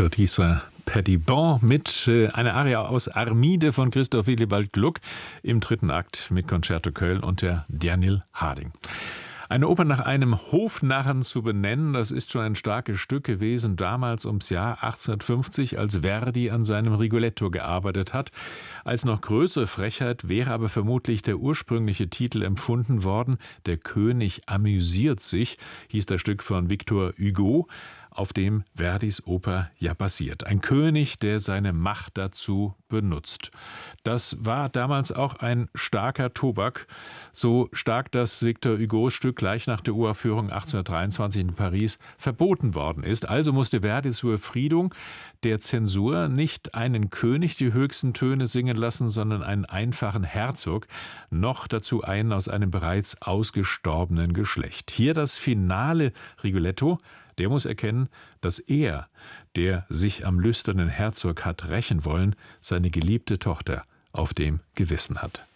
dort dieser Petitbon mit einer Aria aus Armide von Christoph Willibald Gluck im 3. Akt mit Concerto Köln und der Daniel Harding. Eine Oper nach einem Hofnarren zu benennen, das ist schon ein starkes Stück gewesen, damals ums Jahr 1850, als Verdi an seinem Rigoletto gearbeitet hat. Als noch größere Frechheit wäre aber vermutlich der ursprüngliche Titel empfunden worden. Der König amüsiert sich, hieß das Stück von Victor Hugo, auf dem Verdis Oper ja basiert. Ein König, der seine Macht dazu benutzt. Das war damals auch ein starker Tobak. So stark, dass Victor Hugos Stück gleich nach der Uraufführung 1823 in Paris verboten worden ist. Also musste Verdi zur Befriedung der Zensur nicht einen König die höchsten Töne singen lassen, sondern einen einfachen Herzog, noch dazu einen aus einem bereits ausgestorbenen Geschlecht. Hier das finale Rigoletto. Der muss erkennen, dass er, der sich am lüsternen Herzog hat rächen wollen, seine geliebte Tochter auf dem Gewissen hat.